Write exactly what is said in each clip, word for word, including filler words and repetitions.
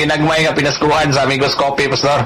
ginagmay nga pinaskuhan sa Amigos Coffee, Pastor.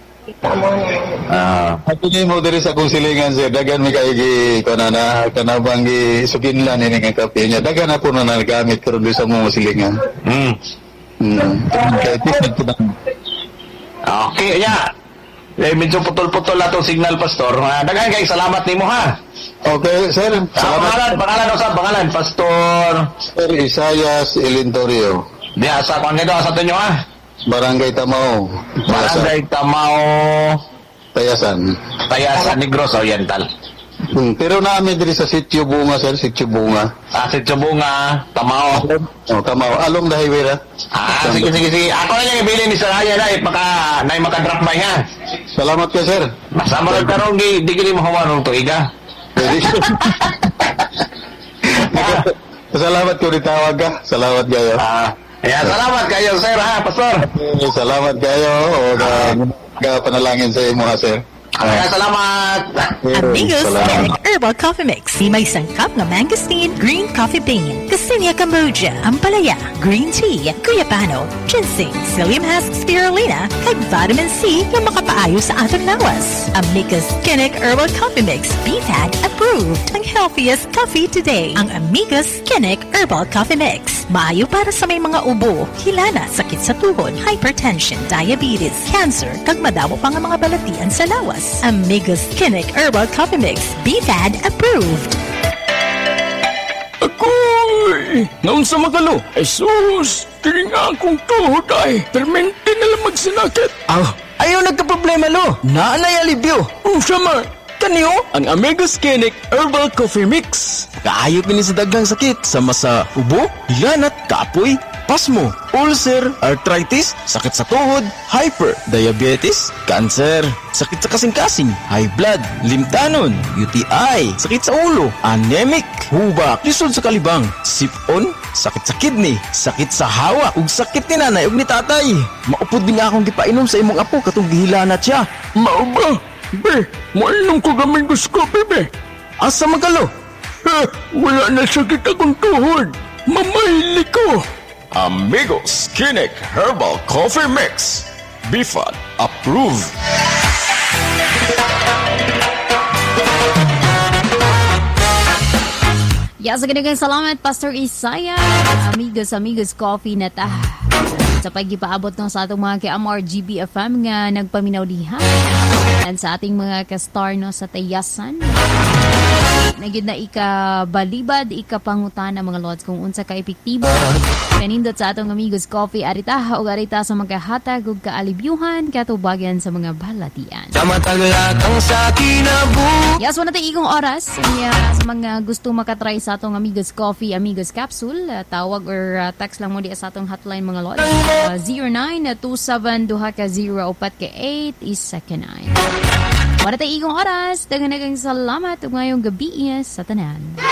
Ah, ato ni mo diri sa kong silingan sir, dagan mi kay gi kanana kanabang gi suginlan ini nga kape niya. Dagan na po na nagamit karon sa mo silingan. Hmm. Hmm. Kaya tipid po na. Okay, ya. Eh, medyo putol-putol na itong signal, Pastor. Uh, dagan kay salamat nimo ha. Okay, sir. Ah, Salamat. pangalan, pangalan, usap, pangalan, Pastor. Sir Isayas Ilintorio, Di, asa, kung ano asa ito nyo ha? Barangay Tamao, Barangay Tamao, Tayasan. Tayasan, Negros Oriental. Hmm. Pero namin diri sa Sitio Bunga, sir, Sitio Bunga. Ah, Sitio Bunga, Tamao. Oh, Tamao. Along the highway ra. Ah, sige, sige, sige. Ako na yung ibili ni Sir Haya na, eh, maka, na yung maka-drop by ha. Salamat ka, sir. Basta mo rin karong, di, di kini mo hawan ng tuiga. Salamat ko rin tawag ka. Salamat kayo. Ah, yeah, salamat kayo, Sir ha, Pastor. Salamat kayo. O na panalangin sa imo ha, sir. Kaya salamat. Amigos Kenick Herbal Coffee Mix. Di may sangkap na mangosteen, green coffee bean, Cassinia Cambogia, Ampalaya, green tea, guyapano, ginseng, psyllium husk spirulina, kag vitamin C na makapaayo sa atong lawas. Amigos Kenick Herbal Coffee Mix. B F A D approved. Ang healthiest coffee today. Ang Amigos Kenick Herbal Coffee Mix. Maayo para sa may mga ubo, hilana, sakit sa tuhod, hypertension, diabetes, cancer, kag madawo pa nga mga balatian sa lawas. Amigos Kenick Herbal Coffee Mix. B F A D approved. Akoy! Ngayon sa magalo, ay sus! Kiri nga akong tuhod ay, permente na lang magsinakit. Ah, ayaw nagka-problema lo. Naanay alibyo. Ang sama, Kaniyo, ang Amigos Kenick Herbal Coffee Mix. Kaayot ni sa daghang sakit sama sa ubo, hilanat, kapoy, pasmo, ulcer, arthritis, sakit sa tuhod, hyper, diabetes, cancer, sakit sa kasing-kasing, high blood, limtanon, U T I, sakit sa ulo, anemic, hubak, lisod sa kalibang, sipon, sakit sa kidney, sakit sa hawa, ug sakit ni nanay ug ni tatay. Maupod din nga akong gipainom sa imong apo katong gihilanat siya. mao ba? Be, mainom ko gamay gusto ko, be. Asa magalo? Eh, wala na sakit akong tuhod. Mamahili ko. Amigos Kenick Herbal Coffee Mix. B F A D approved. Yes, ganyan salamat, Pastor Isaya. Amigos, amigos, coffee na ta. Sa paggipaabot ng sa atong mga K M R G B F M nga nagpaminaw diha. And sa ating mga ka-star no, sa Tayasan. Nagyod na ika-balibad, ika-pangutan ng mga lods kung unsa ka-epektibo. Kanindot sa atong amigos coffee arita o arita sa mga hatag ug kaalibyuhan katubagyan sa mga balatian. Yes, wala tayo ikong oras. Yeah, sa mga gusto makatry sa atong amigos coffee, amigos capsule, uh, tawag or uh, text lang mo di sa atong hotline mga lods. Uh, zero nine two seven two zero four eight isa nine. Wala tayo ikong oras. Dagan-dagang salamat ug ngayong gabi sa tanan.